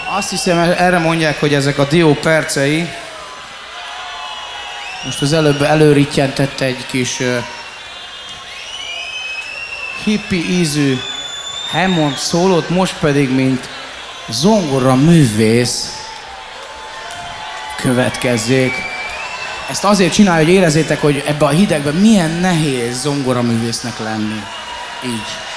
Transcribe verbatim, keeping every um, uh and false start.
Azt hiszem, erre mondják, hogy ezek a dió percei. Most az előbb előrittyentette egy kis uh, hippi ízű Hammond szólót, most pedig, mint zongora művész következzék. Ezt azért csinálja, hogy érezzétek, hogy ebbe a hidegben milyen nehéz zongoraművésznek lenni. Így.